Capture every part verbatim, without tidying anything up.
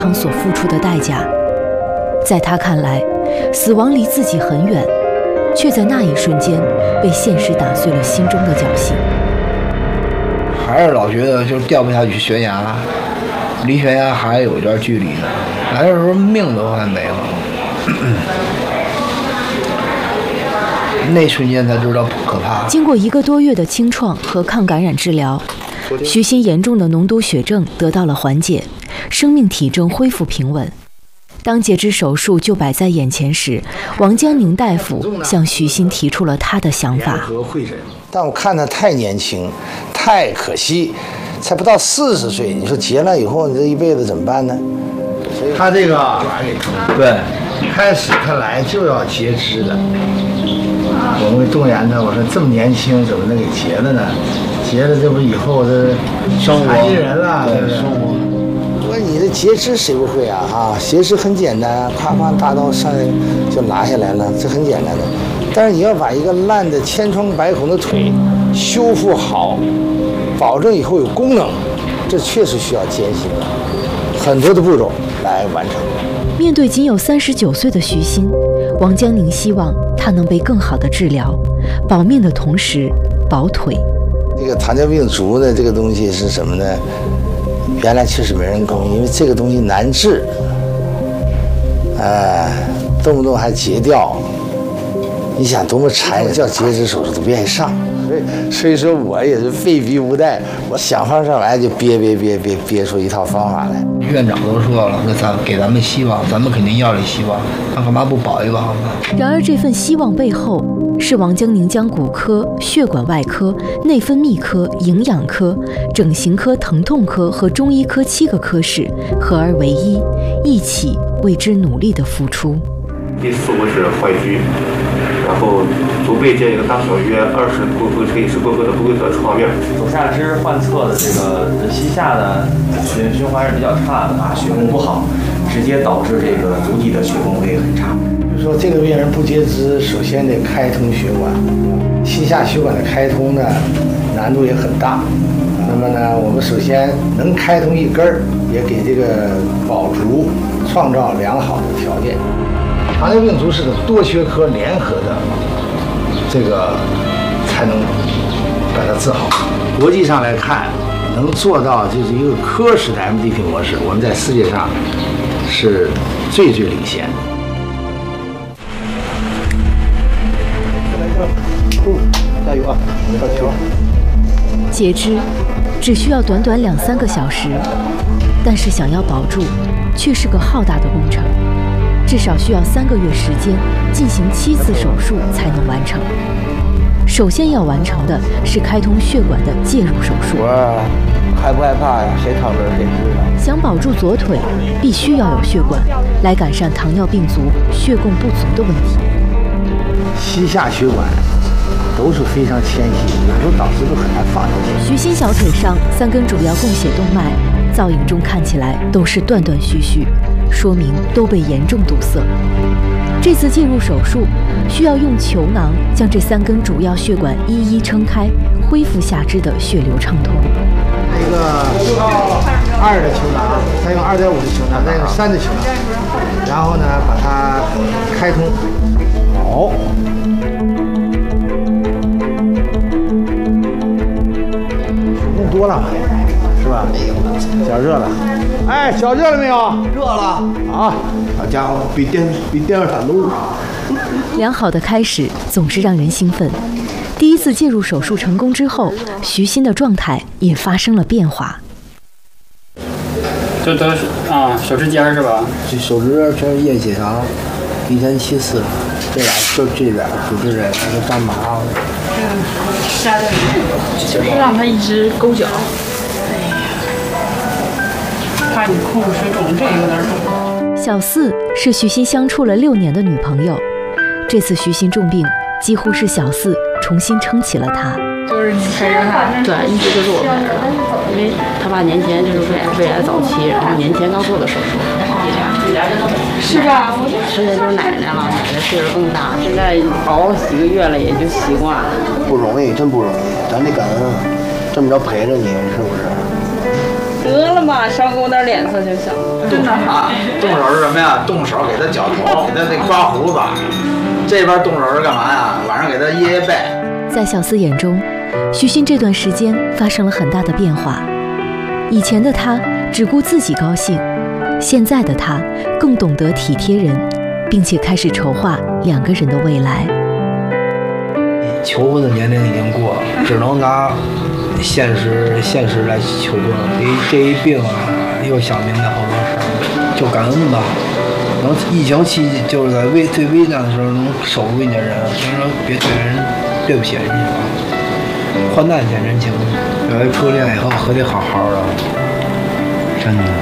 康所付出的代价。在他看来，死亡离自己很远，却在那一瞬间被现实打碎了心中的侥幸。 还是老觉得就掉不下去悬崖，离悬崖还有一段距离呢。来的时候命都快没了，那瞬间才知道可怕。 经过一个多月的清创和抗感染治疗，徐鑫严重的脓毒血症得到了缓解，生命体征恢复平稳。当截肢手术就摆在眼前时，王江宁大夫向徐鑫提出了他的想法。 但我看他太年轻，太可惜，才不到四十岁，你说结了以后，你这一辈子怎么办呢？他这个对，开始他来就要截肢的，我会动员他，我说这么年轻怎么能给截了呢？截了这不以后这残疾人了，对不对？我说你这截肢谁不会啊？啊，截肢很简单，夸夸大刀上来就拿下来了，这很简单的。但是你要把一个烂的千疮百孔的腿修复好，保证以后有功能，这确实需要艰辛的，很多的步骤来完成。 面对仅有三十九岁的徐鑫，王江宁希望他能被更好的治疗，保命的同时保腿。 这个糖尿病足的这个东西是什么呢？原来确实没人搞，因为这个东西难治，哎，动不动还截掉。你想多么残忍，叫截肢手术都不愿意上，所以所以说我也是被逼无奈，我想方设法就憋憋憋憋憋出一套方法来。 院长都说了，说咱给咱们希望，咱们肯定要这希望，那干嘛不保一保呢？ 然而这份希望背后，是王江宁将骨科、血管外科、内分泌科、营养科、整形科、疼痛科和中医科七个科室合而为一，一起为之努力的付出。 第四步是坏疽，然后足背建一个大小约二十公分乘以十公分的不规则创面。 左下肢患侧的这个膝下的血循环是比较差的啊，血供不好，直接导致这个足底的血供会很差。 就说这个病人不截肢，首先得开通血管，膝下血管的开通呢难度也很大。那么呢，我们首先能开通一根儿，也给这个保足创造良好的条件。糖尿病足是个多学科联合的，这个才能把它治好。国际上来看，能做到就是一个科室的 M D P 模式，我们在世界上是最最领先的。加油啊！加油！ 截肢只需要短短两三个小时，但是想要保住，却是个浩大的工程。至少需要三个月时间，进行七次手术才能完成。首先要完成的是开通血管的介入手术。 我害不害怕呀？谁躺这儿谁知道。 想保住左腿，必须要有血管，来改善糖尿病足血供不足的问题。 膝下血管都是非常纤细，有时候导致都很难放进去。 徐鑫小腿上三根主要供血动脉，造影中看起来都是断断续续，说明都被严重堵塞。这次介入手术需要用球囊将这三根主要血管一一撑开，恢复下肢的血流畅通。 一个二的球囊，再用二点五的球囊，再用三的球囊，然后呢把它开通。好。用多了，是吧？脚热了。哎，脚热了没有？ 热了。 好，好家伙，比电比电热毯都热。 良好的开始总是让人兴奋。第一次介入手术成功之后，徐鑫的状态也发生了变化。 就都是啊，手指尖是吧？ 这手指全是液血肠，一天七次，这俩就这边就这边，那个干麻了。 嗯，下的就是让他一直勾脚。哎呀，怕你控制水肿，这有点肿。 小四是徐鑫相处了六年的女朋友，这次徐鑫重病，几乎是小四重新撑起了他。 就是你陪着他， 对，一直就是我陪着他，因为他爸年前就是胃胃癌早期，然后年前刚做的手术， 是吧？ 剩下就是奶奶了，奶奶岁数更大，现在熬了几个月了，也就习惯了。 不容易，真不容易，咱得感恩，这么着陪着你，是不是？ 得了嘛，少给我点脸色就行。 动手啊！动手是什么呀？动手给他绞头，给他那刮胡子。这边动手是干嘛呀？晚上给他掖掖背。 在小司眼中，徐鑫这段时间发生了很大的变化。以前的他只顾自己高兴，现在的他更懂得体贴人，并且开始筹划两个人的未来。 求婚的年龄已经过了，只能拿现实现实来求婚了。这一这一病啊，又想明白好多事儿，就感恩吧。能疫情期间就是在危最危难的时候能守住你的人，就是说别对人对不起人家，患难见真情。有一初恋以后可得好好的，真的。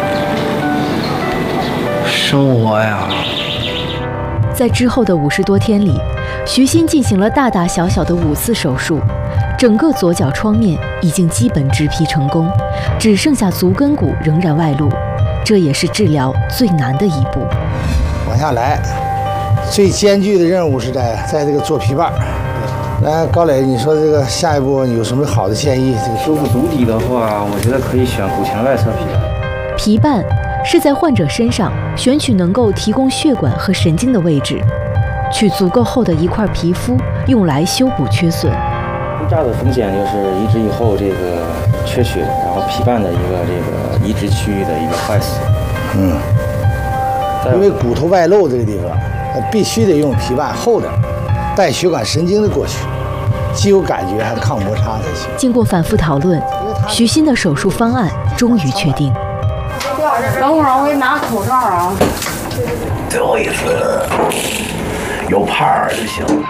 生活呀。 在之后的五十多天里，徐鑫进行了大大小小的五次手术，整个左脚创面已经基本植皮成功，只剩下足跟骨仍然外露，这也是治疗最难的一步。 往下来，最艰巨的任务是在在这个做皮瓣。来，高磊，你说这个下一步有什么好的建议？这个修复足底的话，我觉得可以选骨前外侧皮瓣。 皮瓣是在患者身上选取能够提供血管和神经的位置，取足够厚的一块皮肤，用来修补缺损。 最大的风险就是移植以后这个缺血，然后皮瓣的一个这个移植区域的一个坏死。 嗯，因为骨头外露这个地方，必须得用皮瓣厚的，带血管神经的过去，既有感觉还抗摩擦才行。 经过反复讨论，徐鑫的手术方案终于确定。 等会儿我给你拿口罩啊。 最后一次有拍儿就行。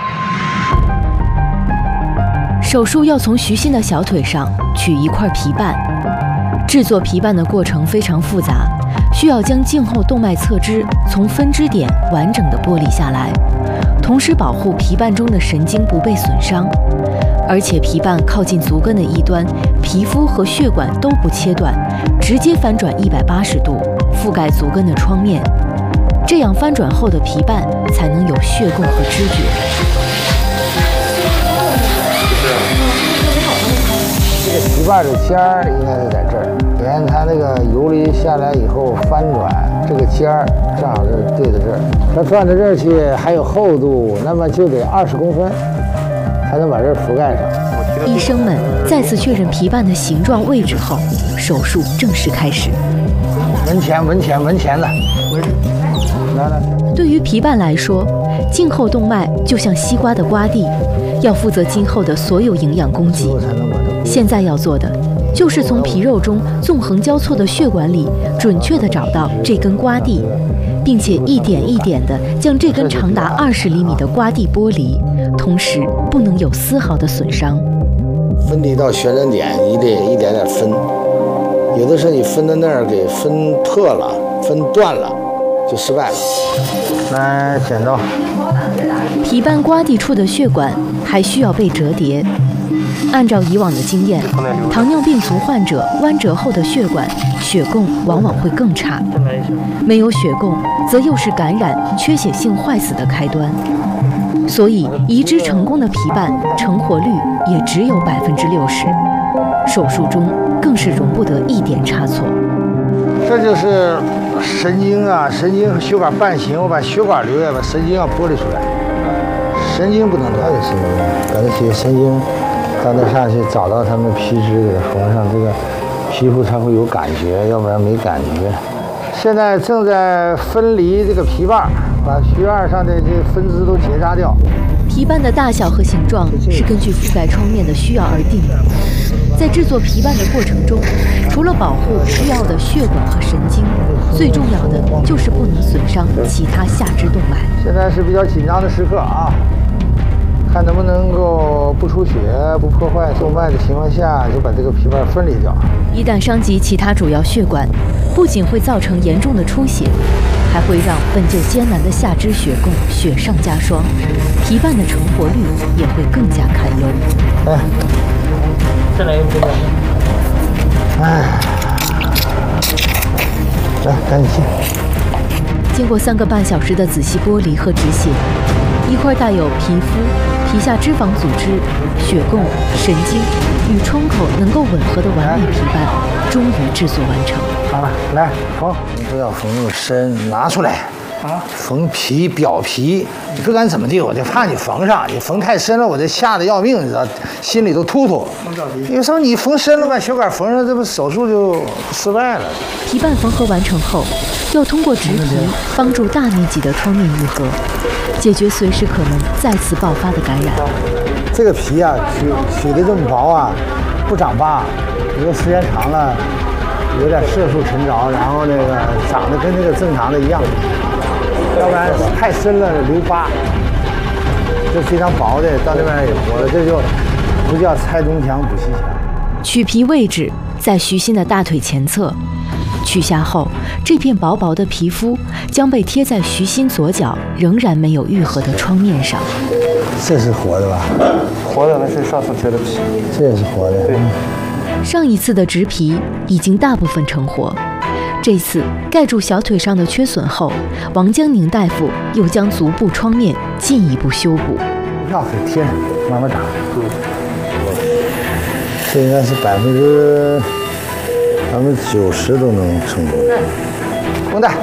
手术要从徐鑫的小腿上取一块皮瓣，制作皮瓣的过程非常复杂，需要将颈后动脉侧支从分支点完整的剥离下来，同时保护皮瓣中的神经不被损伤。而且皮瓣靠近足跟的一端，皮肤和血管都不切断，直接翻转一百八十度，覆盖足跟的创面，这样翻转后的皮瓣才能有血供和知觉。 这个皮瓣的尖儿应该是在这儿，你看它那个游离下来以后翻转，这个尖儿正好是对着这儿，它转到这儿去还有厚度，那么就得二十公分才能把这儿覆盖上。 医生们再次确认皮瓣的形状位置后，手术正式开始。 门前门前门前的，来来。 对于皮瓣来说，颈后动脉就像西瓜的瓜蒂，要负责今后的所有营养供给。现在要做的就是从皮肉中纵横交错的血管里准确地找到这根瓜蒂，并且一点一点地将这根长达二十厘米的瓜蒂剥离，同时不能有丝毫的损伤。 分离到旋转点，你得一点点分，有的时候你分到那儿给分破了、分断了，就失败了。来，剪刀。 皮瓣瓜蒂处的血管还需要被折叠。按照以往的经验，糖尿病足患者弯折后的血管血供往往会更差，没有血供则又是感染、缺血性坏死的开端。所以移植成功的皮瓣成活率也只有百分之六十，手术中更是容不得一点差错。 这就是神经啊，神经和血管瓣形，我把血管留下，把神经要剥离出来，神经不能断的神经，把这些神经到那上去找到它们皮质给它缝上，这个皮肤才会有感觉，要不然没感觉。现在正在分离这个皮瓣，把血管上的这分支都结扎掉。 皮瓣的大小和形状是根据覆盖创面的需要而定的。在制作皮瓣的过程中，除了保护需要的血管和神经，最重要的就是不能损伤其他下肢动脉。 现在是比较紧张的时刻啊，看能不能够不出血、不破坏动脉的情况下，就把这个皮瓣分离掉。 一旦伤及其他主要血管，不仅会造成严重的出血，还会让本就艰难的下肢血供雪上加霜，皮瓣的成活率也会更加堪忧。 哎， 再来一个。 哎，来，赶紧进。 经过三个半小时的仔细剥离和止血，一块带有皮肤、皮下脂肪组织、血供、神经与创口能够吻合的完美皮瓣，终于制作完成。 好了，来缝，你不要缝那么深，拿出来。啊，缝皮表皮，你不管怎么地，我就怕你缝上。你缝太深了，我就吓得要命，你知道，心里都突突。有时候你缝深了，把血管缝上，这不手术就失败了。 皮瓣缝合完成后，要通过植皮帮助大面积的创面愈合，解决随时可能再次爆发的感染。 这个皮啊，取取的这么薄啊，不长疤，如果时间长了，有点色素沉着，然后那个长得跟那个正常的一样。要不然太深了留疤，这非常薄的到那边也活了，这就不叫拆东墙补西墙。 取皮位置在徐鑫的大腿前侧，取下后，这片薄薄的皮肤将被贴在徐鑫左脚仍然没有愈合的创面上。 这是活的吧？ 活的，那是上次切的皮。 这也是活的。 对。 上一次的植皮已经大部分成活。这次盖住小腿上的缺损后，王江宁大夫又将足部创面进一步修补。 要给贴上，慢慢打。嗯，这应该是百分之百分之九十都能成功。绷带。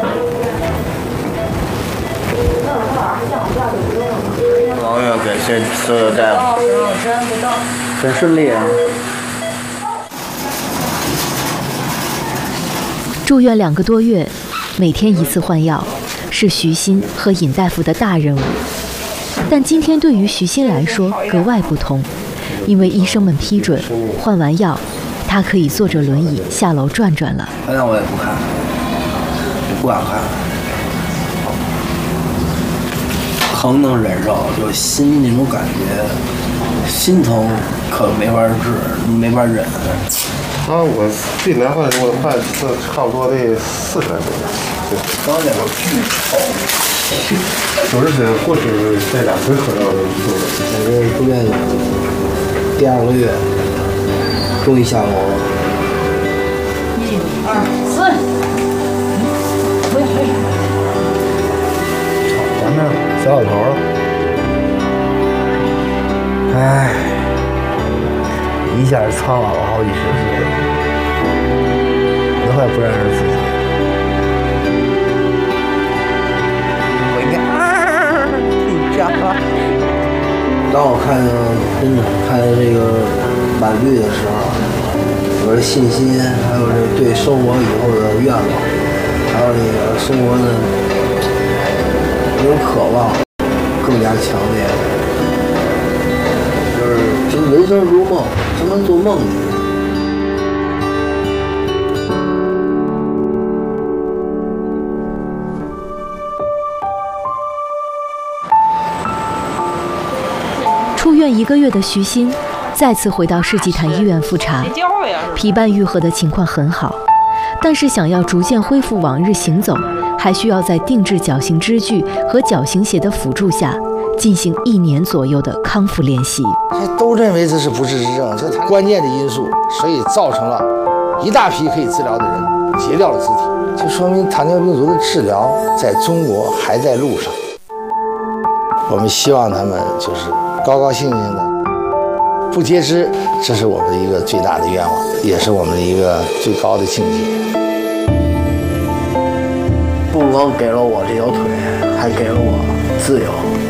老远感谢所有大夫， 很顺利啊。 住院两个多月，每天一次换药，是徐鑫和尹大夫的大任务。但今天对于徐鑫来说格外不同，因为医生们批准，换完药，他可以坐着轮椅下楼转转了。 反正我也不看，不敢看，疼能忍受，就心那种感觉，心疼可没法治，没法忍。 啊，我最难换的我换这差不多得四十来分钟。对， 刚那会儿巨臭， 主要是过去这俩回合了， 我这住院第二个月，终于下楼了。 一、二、四，不要不要。 咱这小老头了，唉，一下苍老了好几十岁，我也不认识自己。我应该啊，紧张啊！当我看真的看见这个满绿的时候，我的信心，还有这对生活以后的愿望，还有这个生活的这种渴望，更加强烈。就是真人生如梦，就跟做梦一样。 出院一个月的徐鑫再次回到世纪坛医院复查，皮瓣愈合的情况很好，但是想要逐渐恢复往日行走，还需要在定制矫形支具和矫形鞋的辅助下进行一年左右的康复练习。 都认为这是不治之症，这是关键的因素，所以造成了一大批可以治疗的人截掉了肢体，就说明糖尿病足的治疗在中国还在路上。我们希望他们就是高高兴兴的不截肢，这是我们的一个最大的愿望，也是我们的一个最高的境界。 不光给了我这条腿，还给了我自由。